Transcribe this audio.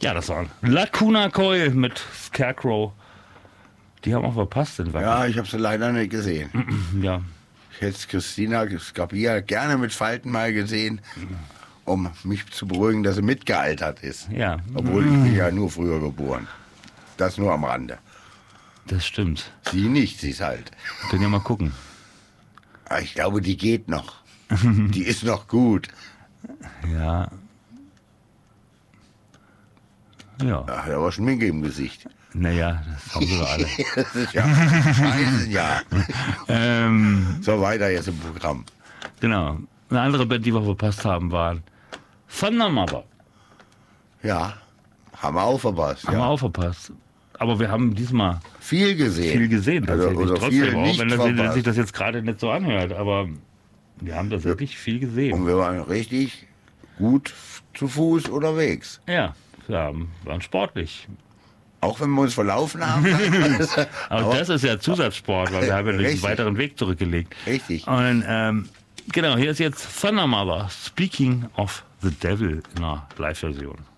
Ja, das war Lacuna Coil mit Scarecrow. Die haben auch verpasst den Wacken. Ja, ich habe sie leider nicht gesehen. Ja. Ich hätte Christina Scapia gerne mit Falten mal gesehen, um mich zu beruhigen, dass sie mitgealtert ist. Ja. Obwohl ich bin ja nur früher geboren. Das nur am Rande. Das stimmt. Sie nicht, sie ist alt. Wir können ja mal gucken. Aber ich glaube, die geht noch. Die ist noch gut. Ja. Ja. Da hat aber Schminke im Gesicht. Naja, das haben wir alle. Das ist ja scheiße, ja. So, weiter jetzt im Programm. Genau. Eine andere Band, die wir verpasst haben, waren Thunder Mother. Ja, haben wir auch verpasst. Haben wir Ja. auch verpasst. Aber wir haben diesmal Viel gesehen. viel gesehen tatsächlich. Oder Trotzdem, viel auch nicht wenn verpasst. sich das jetzt gerade nicht so anhört. Aber wir haben tatsächlich viel gesehen. Und wir waren richtig gut zu Fuß unterwegs. Ja, wir waren sportlich. Auch wenn wir uns verlaufen haben. Aber das ist ja Zusatzsport, weil wir haben ja einen Richtig. weiteren Weg zurückgelegt. Richtig. Und genau, hier ist jetzt Thunder Mother, Speaking of the Devil in einer Live-Version.